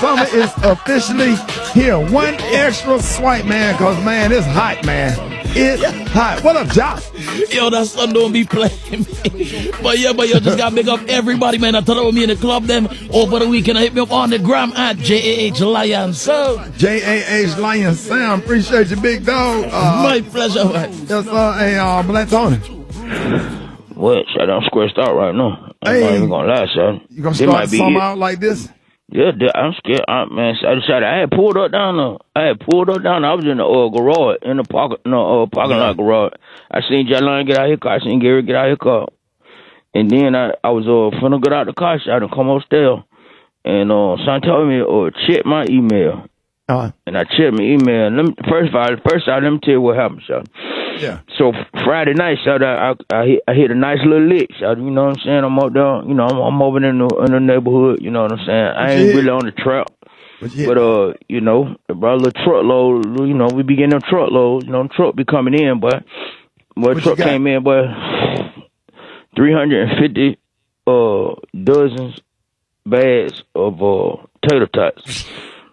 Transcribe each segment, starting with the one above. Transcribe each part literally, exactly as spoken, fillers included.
summer is officially here. One extra swipe, man, because, man, it's hot, man. It's hot. What up, Josh? Yo, that son don't be playing me. But yeah, but yo, just gotta big up everybody, man. I thought it with me in the club them over the weekend. I hit me up on the gram at J A H Lion Sound. J A H Lion Sound. Appreciate you, big dog. Uh, My pleasure, man. Yes, uh, hey, uh, Black Tony. What? Shit, I'm squared out right now. I'm Hey. not even gonna lie, son. You gonna This start might be something it. out like this? Yeah, th- I'm scared. I, man, I decided I had pulled up down there. I had pulled up down there. I was in the uh, garage, in the park, no, uh, parking lot garage. I seen Jalon get out his car. I seen Gary get out his car. And then I, I was uh, finna get out the car shot and come upstairs. And uh, son told me, uh, check my email. Uh, And I checked my email. Let me, first of all, first of all, let me tell you what happened, son. yeah. So Friday night, shot, I, I I hit, I hit a nice little lick, shot. You know what I'm saying? I'm up there, you know, I'm, I'm over in the in the neighborhood. You know what I'm saying? I ain't hit? really on the trap, What you but hit? uh, you know, the brother truckload. You know, we be getting them truckloads. You know, them truck be coming in, but What but you truck got? came in, but three hundred and fifty uh dozens bags of uh tater tots.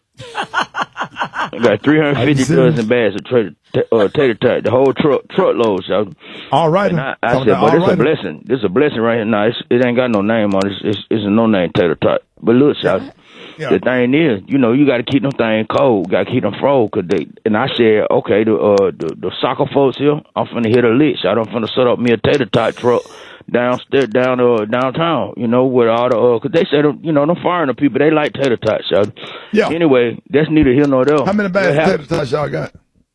I got three hundred fifty serious? dozen bags of tater, uh, tater tot, the whole truck truckload, so. All right. And I, I said, but this a blessing. This is a blessing right here. Now, it's, it ain't got no name on it. It's, it's, it's a no-name tater tot. But look, shout, Yeah. the thing is, you know, you got to keep them things cold. Got to keep them froze. Cause they, and I said, okay, the, uh, the the soccer folks here, I'm finna hit a lick. Shout, I'm finna set up me a tater tot truck downstairs, down uh, downtown, you know, with all the, uh, cause they said, you know, them foreigner people, they like tater tots, shout. Yeah. Anyway, that's neither here nor there. How many bags What of happened- tater tots y'all got?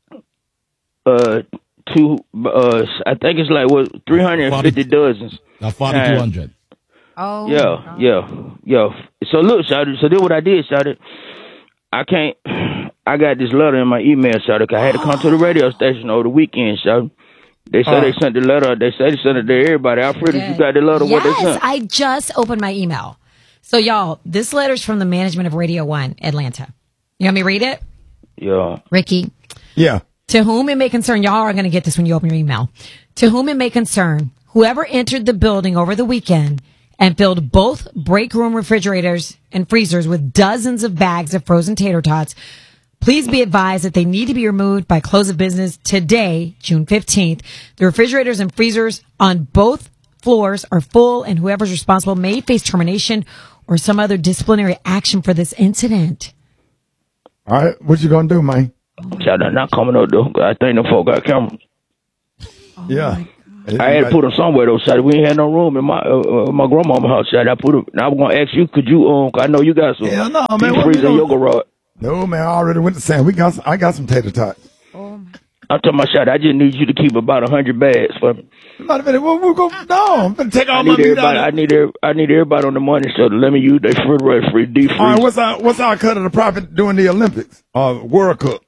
Uh, two, uh, I think it's like, what, three hundred fifty dozens. Now, forty-two hundred. Oh, Yeah, yeah, yeah. So look, shouted. So then what I did, shouted. I can't. I got this letter in my email, shouted. I had to come to the radio station over the weekend, shouted. They said Uh. they sent the letter. They said they sent it to everybody. Alfred, you got the letter? What they Yes, sent? I just opened my email. So, y'all, this letter's from the management of Radio One Atlanta. You want me to read it? Yeah. Ricky, Yeah. to whom it may concern, y'all are going to get this when you open your email. To whom it may concern, whoever entered the building over the weekend and filled both break room refrigerators and freezers with dozens of bags of frozen tater tots, please be advised that they need to be removed by close of business today, June fifteenth. The refrigerators and freezers on both floors are full, and whoever's responsible may face termination or some other disciplinary action for this incident. All right. What you gonna do, man? Shout out, not coming up though. 'Cause I think them folk got cameras. Yeah. I had to put them somewhere though. Shout, we ain't had no room in my uh, uh, my grandmama house. Shout, I put them. Now I'm gonna ask you, could you? Um, 'cause I know you got some. Hell no, man. deep What freezer we in your gonna- garage. No, man. I already went to Sam. We got. Some, I got some tater tots. I'm talking about, shot. I just need you to keep about a hundred bags for me. Not a minute. We're, we're going. No, I'm gonna take all I my need meat everybody. out. I need every, I need everybody on the money so to let me use their refrigerator free deep freeze. All right. What's our What's our cut of the profit during the Olympics? Uh, World Cup.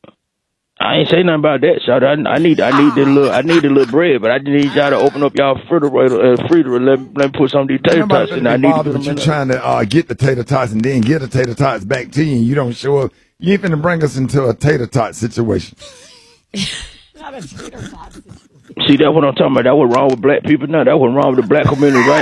I ain't say nothing about that, shot. I, I need I need the little I need a little bread, but I just need y'all to open up y'all refrigerator uh, freezer and let, let me put some of these tater Nobody tots in. finna I be need to bothered put with them you in. trying to uh, get the tater tots and then get the tater tots back to you, and you don't show up. You ain't finna bring us into a tater tot situation. Not a tater tot. See, that's what I'm talking about. That was wrong with black people now. That was wrong with the black community right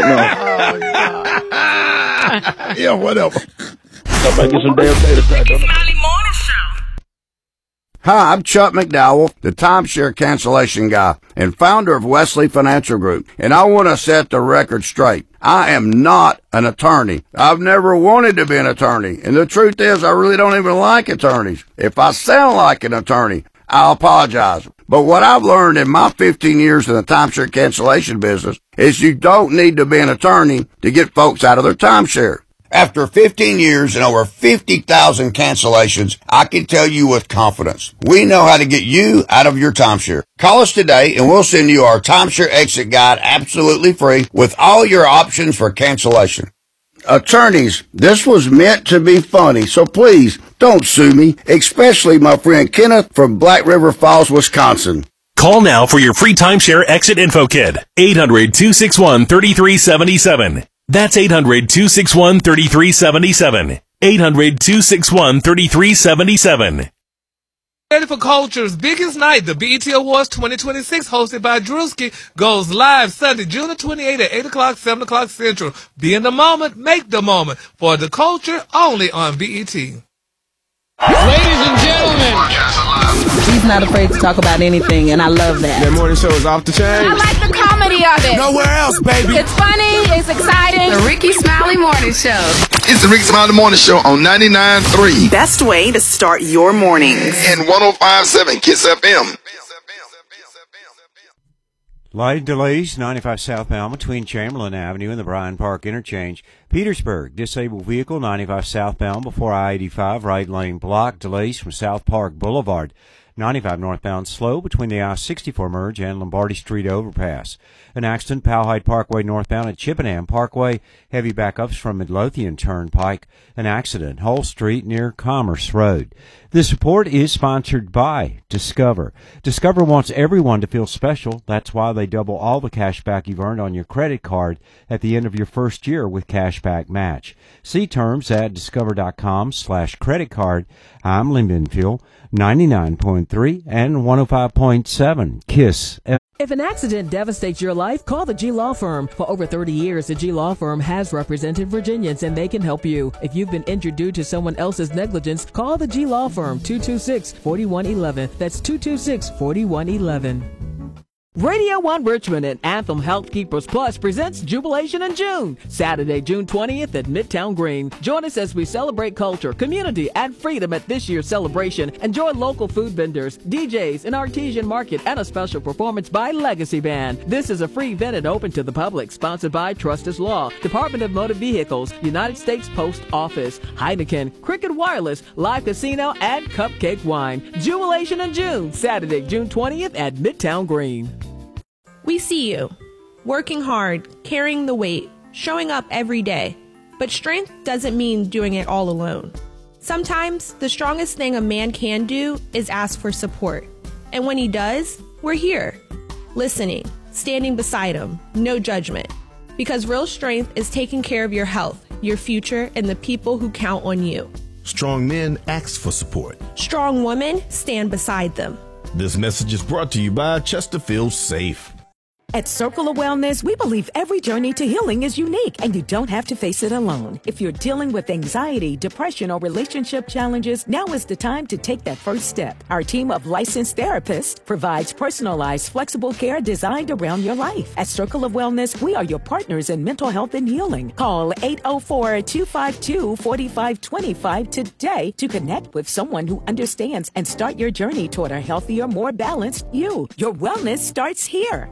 now. Yeah, whatever. Somebody get some damn tater tots on them. Hi, I'm Chuck McDowell, the timeshare cancellation guy and founder of Wesley Financial Group, and I want to set the record straight. I am not an attorney. I've never wanted to be an attorney, and the truth is I really don't even like attorneys. If I sound like an attorney, I'll apologize. But what I've learned in my fifteen years in the timeshare cancellation business is you don't need to be an attorney to get folks out of their timeshare. After fifteen years and over fifty thousand cancellations, I can tell you with confidence, we know how to get you out of your timeshare. Call us today and we'll send you our timeshare exit guide absolutely free with all your options for cancellation. Attorneys, this was meant to be funny, so please don't sue me, especially my friend Kenneth from Black River Falls, Wisconsin. Call now for your free timeshare exit info kit. eight hundred, two six one, three three seven seven. That's eight hundred, two six one, three three seven seven. eight hundred, two six one, three three seven seven. Ready for Culture's biggest night, the B E T Awards twenty twenty-six, hosted by Drewski, goes live Sunday, June the twenty-eighth at eight o'clock, seven o'clock Central. Be in the moment, make the moment for the culture only on B E T. Ladies and gentlemen, he's not afraid to talk about anything, and I love that. That morning show is off the chain. I like the comedy of it. Nowhere else, baby. It's funny, it's exciting. The Ricky Smiley Morning Show. It's the Ricky Smiley Morning Show on ninety-nine point three. Best way to start your mornings. And one oh five point seven Kiss F M. Light delays, ninety-five southbound between Chamberlain Avenue and the Bryan Park interchange. Petersburg, disabled vehicle, ninety-five southbound before I eighty-five, right lane blocked. Delays from South Park Boulevard. ninety-five northbound slow between the I sixty-four merge and Lombardi Street overpass. An accident, Powhite Parkway northbound at Chippenham Parkway. Heavy backups from Midlothian Turnpike. An accident, Hull Street near Commerce Road. This report is sponsored by Discover. Discover wants everyone to feel special. That's why they double all the cash back you've earned on your credit card at the end of your first year with Cashback Match. See terms at discover.com slash credit card. I'm Lynn Benfield, ninety-nine point three and one oh five point seven KISS. If an accident devastates your life, call the G Law Firm. For over thirty years, the G Law Firm has represented Virginians, and they can help you. If you've been injured due to someone else's negligence, call the G Law Firm, two two six, four one one one. That's two two six, four one one one. Radio one Richmond and Anthem Health Keepers Plus presents Jubilation in June, Saturday, June twentieth at Midtown Green. Join us as we celebrate culture, community, and freedom at this year's celebration. Enjoy local food vendors, D Js, an artesian market, and a special performance by Legacy Band. This is a free event and open to the public, sponsored by Trustis Law, Department of Motor Vehicles, United States Post Office, Heineken, Cricket Wireless, Live Casino, and Cupcake Wine. Jubilation in June, Saturday, June twentieth at Midtown Green. We see you, working hard, carrying the weight, showing up every day. But strength doesn't mean doing it all alone. Sometimes, the strongest thing a man can do is ask for support. And when he does, we're here, listening, standing beside him, no judgment. Because real strength is taking care of your health, your future, and the people who count on you. Strong men ask for support. Strong women stand beside them. This message is brought to you by Chesterfield Safe. At Circle of Wellness, we believe every journey to healing is unique, and you don't have to face it alone. If you're dealing with anxiety, depression, or relationship challenges, now is the time to take that first step. Our team of licensed therapists provides personalized, flexible care designed around your life. At Circle of Wellness, we are your partners in mental health and healing. Call eight oh four, two five two, four five two five today to connect with someone who understands and start your journey toward a healthier, more balanced you. Your wellness starts here.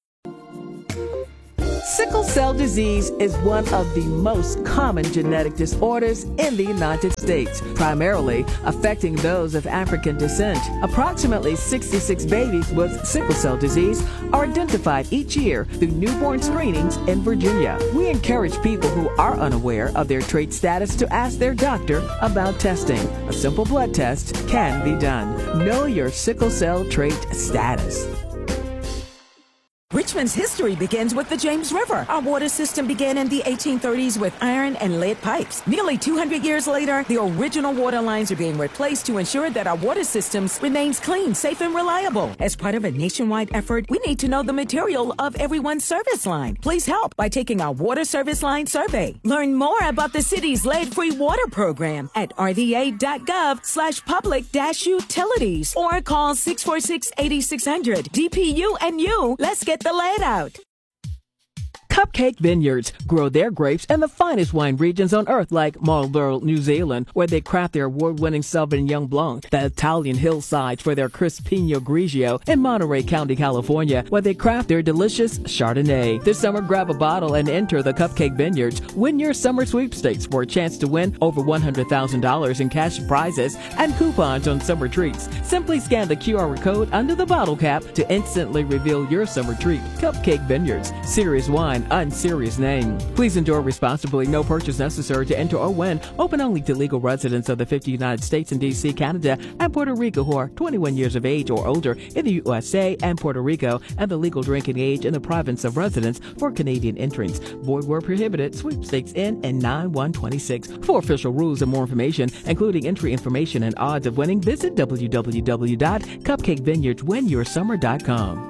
Sickle cell disease is one of the most common genetic disorders in the United States, primarily affecting those of African descent. Approximately sixty-six babies with sickle cell disease are identified each year through newborn screenings in Virginia. We encourage people who are unaware of their trait status to ask their doctor about testing. A simple blood test can be done. Know your sickle cell trait status. Richmond's history begins with the James River. Our water system began in the eighteen thirties with iron and lead pipes. Nearly two hundred years later, the original water lines are being replaced to ensure that our water systems remains clean, safe, and reliable. As part of a nationwide effort, we need to know the material of everyone's service line. Please help by taking our water service line survey. Learn more about the city's lead-free water program at rva.gov slash public dash utilities or call six four six, eight six zero zero. D P U and you, let's get the lead out. Cupcake Vineyards grow their grapes in the finest wine regions on earth, like Marlborough, New Zealand, where they craft their award-winning Sauvignon Blanc, the Italian hillsides for their crisp Pinot Grigio, and Monterey County, California, where they craft their delicious Chardonnay. This summer, grab a bottle and enter the Cupcake Vineyards. Win your summer sweepstakes for a chance to win over one hundred thousand dollars in cash prizes and coupons on summer treats. Simply scan the Q R code under the bottle cap to instantly reveal your summer treat. Cupcake Vineyards, serious wine, unserious name. Please enjoy responsibly. No purchase necessary to enter or win. Open only to legal residents of the fifty United States and D C, Canada, and Puerto Rico who are twenty-one years of age or older in the U S A and Puerto Rico, and the legal drinking age in the province of residence for Canadian entrants. Void where prohibited. Sweepstakes in and nine one twenty-six. For official rules and more information, including entry information and odds of winning, visit w w w dot cupcake vineyards win your summer dot com.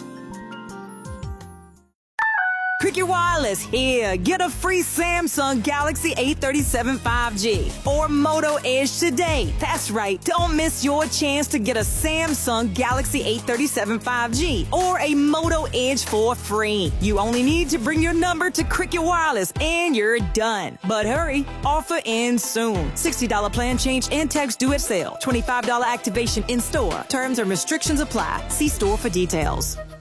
Cricket Wireless here. Get a free Samsung Galaxy A thirty-seven five G or Moto Edge today. That's right. Don't miss your chance to get a Samsung Galaxy A thirty-seven five G or a Moto Edge for free. You only need to bring your number to Cricket Wireless and you're done. But hurry, offer ends soon. sixty dollars plan change and tax due at sale. twenty-five dollars activation in store. Terms and restrictions apply. See store for details.